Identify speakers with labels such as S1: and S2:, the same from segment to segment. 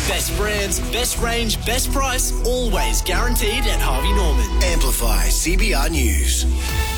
S1: Best brands, best range, best price, always guaranteed at Harvey Norman.
S2: Amplify CBR News.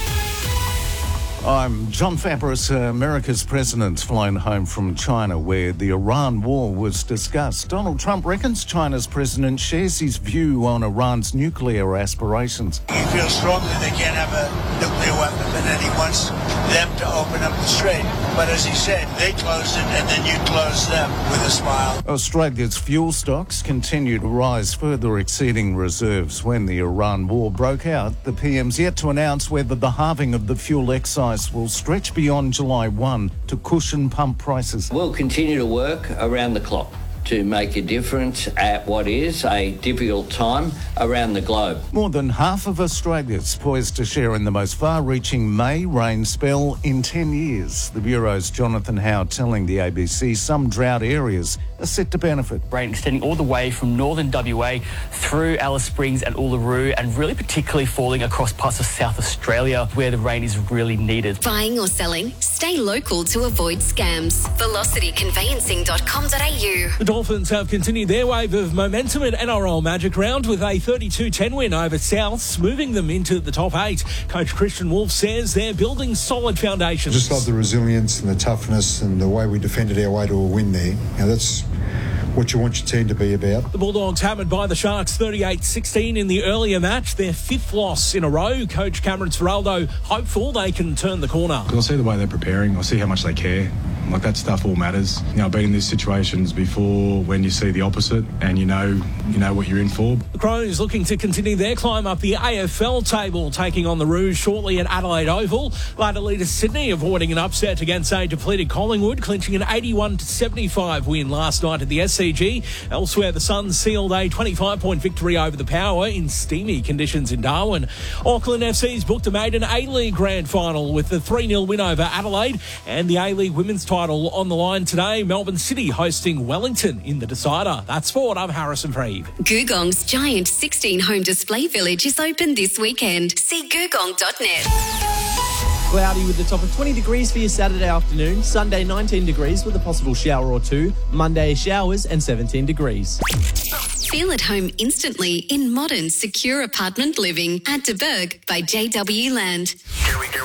S3: I'm John Fabris. America's president's flown home from China where the Iran war was discussed. Donald Trump reckons China's president shares his view on Iran's nuclear aspirations.
S4: He feels strongly they can't have a nuclear weapon, but then he wants them to open up the strait. But as he said, they closed it and then you closed them with a smile.
S3: Australia's fuel stocks continue to rise, further exceeding reserves. When the Iran war broke out, the PM's yet to announce whether the halving of the fuel excise will stretch beyond July 1 to cushion pump prices.
S5: We'll continue to work around the clock to make a difference at what is a difficult time around the globe.
S3: More than half of Australia's poised to share in the most far-reaching May rain spell in 10 years. The Bureau's Jonathan Howe telling the ABC some drought areas are set to benefit.
S6: Rain extending all the way from northern WA through Alice Springs and Uluru, and really particularly falling across parts of South Australia where the rain is really needed.
S7: Buying or selling? Stay local to avoid scams. VelocityConveyancing.com.au.
S8: The Dolphins have continued their wave of momentum at NRL Magic Round with a 32-10 win over Souths, moving them into the top 8. Coach Christian Wolf says they're building solid foundations.
S9: Just love the resilience and the toughness and the way we defended our way to a win there. Now that's what you want your team to be about.
S8: The Bulldogs hammered by the Sharks 38-16 in the earlier match, their 5th loss in a row. Coach Cameron Ciraldo hopeful they can turn the corner.
S10: I'll see the way they're preparing. I'll see how much they care. Like, that stuff all matters. You know, I've been in these situations before when you see the opposite and you know what you're in for.
S8: The Crows looking to continue their climb up the AFL table, taking on the Rouge shortly at Adelaide Oval. Later leaders Sydney avoiding an upset against a depleted Collingwood, clinching an 81-75 win last night at the SCG. Elsewhere, the Suns sealed a 25-point victory over the Power in steamy conditions in Darwin. Auckland FC's booked a maiden A-League grand final with the 3-0 win over Adelaide, and the A-League women's title on the line today. Melbourne City hosting Wellington in the decider. That's sport. I'm Harrison Freeve.
S7: Googong's giant 16-home display village is open this weekend. See googong.net.
S11: Cloudy with the top of 20 degrees for your Saturday afternoon. Sunday 19 degrees with a possible shower or two. Monday showers and 17 degrees.
S7: Feel at home instantly in modern, secure apartment living at De Burg by JW Land.
S2: Here we go.